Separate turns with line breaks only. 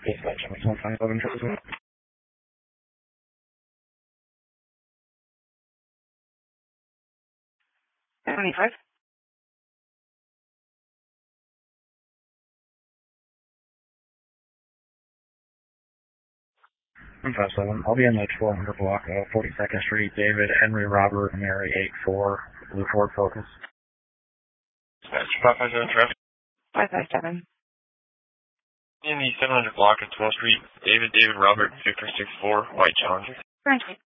Dispatch, I'm 1511
25.
I'm 57. I'll be in the 1200 block of 42nd Street, David, Henry, Robert, Mary, 84, Blue Ford Focus.
Dispatch, 557 traffic.
557.
In the 700 block of 12th Street, David, Robert, Victor 64, White Challenger.
Currently.